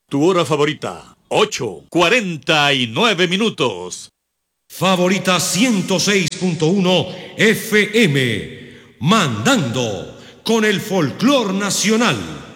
Tu hora favorita, 8:49. Favorita 106.1 FM, mandando con el folclor nacional.